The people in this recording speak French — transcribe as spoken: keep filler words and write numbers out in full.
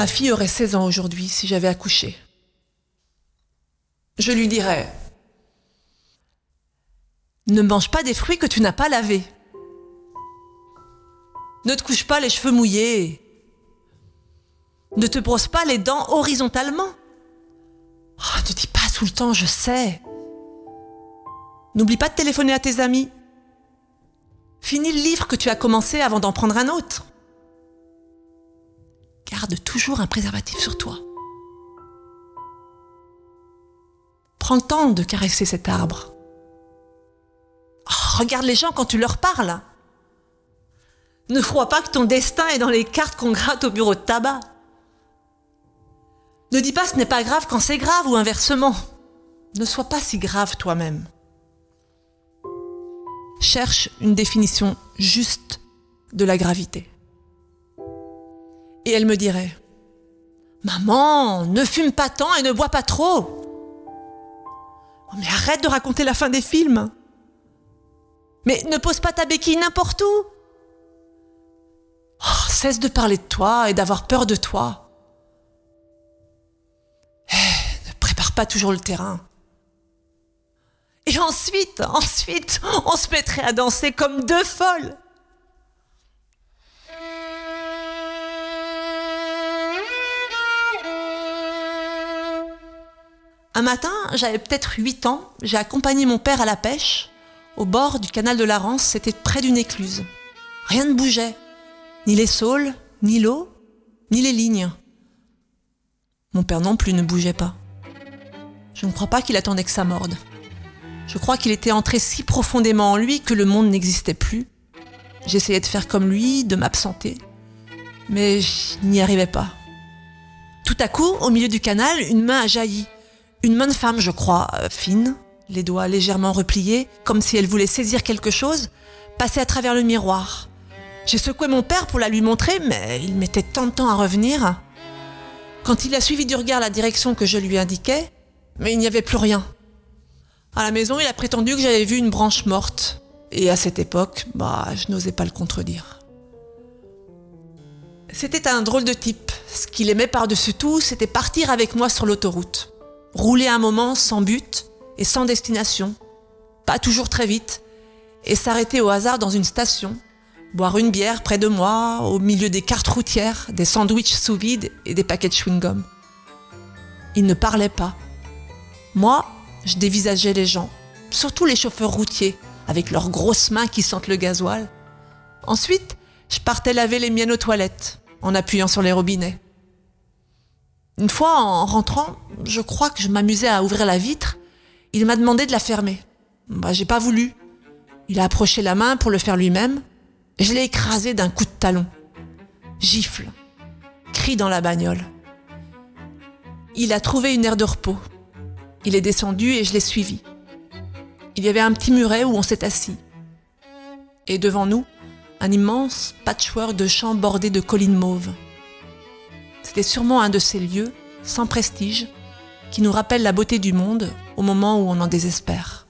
Ma fille aurait seize ans aujourd'hui si j'avais accouché. Je lui dirais « Ne mange pas des fruits que tu n'as pas lavés. Ne te couche pas les cheveux mouillés. Ne te brosse pas les dents horizontalement. Oh, ne dis pas tout le temps « je sais ». N'oublie pas de téléphoner à tes amis. Finis le livre que tu as commencé avant d'en prendre un autre. Garde toujours un préservatif sur toi. Prends le temps de caresser cet arbre. Oh, regarde les gens quand tu leur parles. Ne crois pas que ton destin est dans les cartes qu'on gratte au bureau de tabac. Ne dis pas ce n'est pas grave quand c'est grave ou inversement. Ne sois pas si grave toi-même. Cherche une définition juste de la gravité. Et elle me dirait « Maman, ne fume pas tant et ne bois pas trop. Oh, mais arrête de raconter la fin des films. Mais ne pose pas ta béquille n'importe où. Oh, cesse de parler de toi et d'avoir peur de toi. Eh, ne prépare pas toujours le terrain. » Et ensuite, ensuite, on se mettrait à danser comme deux folles. Un matin, j'avais peut-être huit ans, j'ai accompagné mon père à la pêche. Au bord du canal de la Rance, c'était près d'une écluse. Rien ne bougeait. Ni les saules, ni l'eau, ni les lignes. Mon père non plus ne bougeait pas. Je ne crois pas qu'il attendait que ça morde. Je crois qu'il était entré si profondément en lui que le monde n'existait plus. J'essayais de faire comme lui, de m'absenter. Mais je n'y arrivais pas. Tout à coup, au milieu du canal, une main a jailli. Une main de femme, je crois, euh, fine, les doigts légèrement repliés, comme si elle voulait saisir quelque chose, passait à travers le miroir. J'ai secoué mon père pour la lui montrer, mais il mettait tant de temps à revenir. Quand il a suivi du regard la direction que je lui indiquais, mais il n'y avait plus rien. À la maison, il a prétendu que j'avais vu une branche morte. Et à cette époque, bah, je n'osais pas le contredire. C'était un drôle de type. Ce qu'il aimait par-dessus tout, c'était partir avec moi sur l'autoroute. Rouler un moment sans but et sans destination. Pas toujours très vite. Et s'arrêter au hasard dans une station. Boire une bière près de moi, au milieu des cartes routières, des sandwichs sous vide et des paquets de chewing-gum. Il ne parlait pas. Moi, je dévisageais les gens, surtout les chauffeurs routiers, avec leurs grosses mains qui sentent le gasoil. Ensuite, je partais laver les miennes aux toilettes, en appuyant sur les robinets. Une fois, en rentrant, je crois que je m'amusais à ouvrir la vitre. Il m'a demandé de la fermer. Bah, j'ai pas voulu. Il a approché la main pour le faire lui-même. Je l'ai écrasé d'un coup de talon. Gifle. Cri dans la bagnole. Il a trouvé une aire de repos. Il est descendu et je l'ai suivi. Il y avait un petit muret où on s'est assis. Et devant nous, un immense patchwork de champs bordés de collines mauves. C'était sûrement un de ces lieux, sans prestige, qui nous rappellent la beauté du monde au moment où on en désespère.